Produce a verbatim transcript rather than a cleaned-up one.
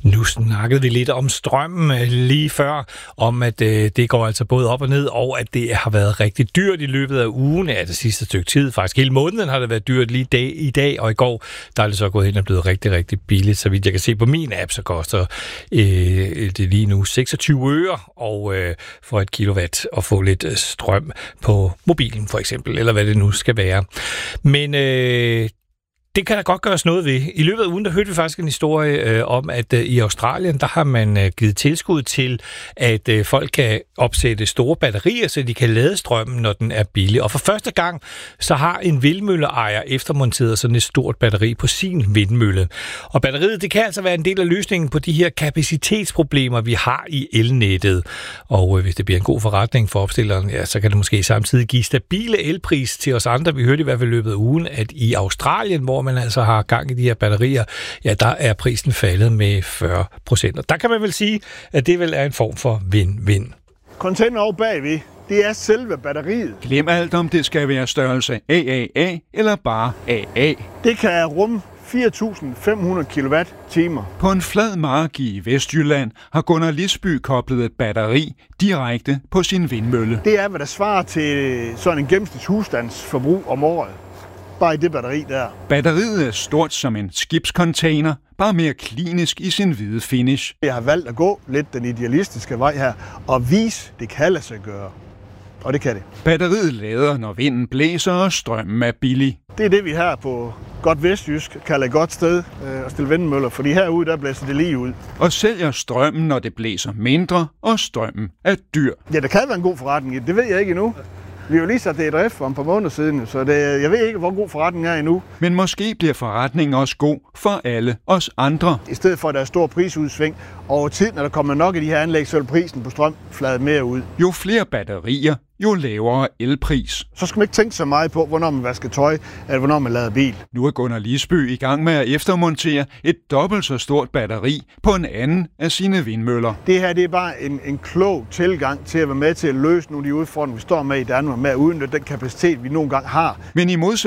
Nu snakkede vi lidt om strømmen lige før, om at øh, det går altså både op og ned, og at det har været rigtig dyrt i løbet af ugen, ja, det sidste stykke tid. Faktisk hele måneden har det været dyrt lige dag, i dag, og i går, der er det så gået hen og blevet rigtig, rigtig billigt. Så vidt jeg kan se på min app, så koster øh, det lige nu seksogtyve øre og, øh, for et kilowatt at få lidt strøm på mobilen for eksempel, eller hvad det nu skal være. Men øh, det kan der godt gøres noget ved. I løbet af ugen, der hørte vi faktisk en historie øh, om, at øh, i Australien, der har man øh, givet tilskud til, at øh, folk kan opsætte store batterier, så de kan lade strømmen, når den er billig. Og for første gang, så har en vindmølleejer eftermonteret sådan et stort batteri på sin vindmølle. Og batteriet, det kan altså være en del af løsningen på de her kapacitetsproblemer, vi har i elnettet. Og øh, hvis det bliver en god forretning for opstilleren, ja, så kan det måske samtidig give stabile elpris til os andre. Vi hørte i hvert fald i løbet af ugen, at i Australien, hvor man altså har gang i de her batterier, ja, der er prisen faldet med fyrre procent. Og der kan man vel sige, at det vel er en form for win-win. Container over bagved, det er selve batteriet. Glem alt om det skal være størrelse A A A eller bare A A. Det kan rumme fire tusind fem hundrede kilowatt-timer. På en flad mark i Vestjylland har Gunnar Lisby koblet et batteri direkte på sin vindmølle. Det er, hvad der svarer til sådan en gennemsnits husstandsforbrug om året. Bare i det batteri der. Batteriet er stort som en skibscontainer, bare mere klinisk i sin hvide finish. Jeg har valgt at gå lidt den idealistiske vej her, og vise, det kan lade sig gøre. Og det kan det. Batteriet lader, når vinden blæser, og strømmen er billig. Det er det, vi her på godt vestjysk kalder et godt sted øh, at stille vindmøller, fordi herude, der blæser det lige ud. Og sælger strømmen, når det blæser mindre, og strømmen er dyr. Ja, der kan være en god forretning i det. Det ved jeg ikke endnu. Vi har jo lige sat det i drift for et par måneder siden, så det, jeg ved ikke, hvor god forretningen er endnu. Men måske bliver forretningen også god for alle os andre. I stedet for, at der er stor prisudsving over tid, når der kommer nok af de her anlæg, så vil prisen på strøm flade mere ud. Jo flere batterier, jo lavere elpris. Så skal man ikke tænke så meget på, hvornår man vasker tøj, eller hvornår man lader bil. Nu er Gunnar Lisby i gang med at eftermontere et dobbelt så stort batteri på en anden af sine vindmøller. Det her det er bare en, en klog tilgang til at være med til at løse nogle af de udfordringer, vi står med i Danmark, med at udnytte den kapacitet, vi nogle gange har. Men i modsætning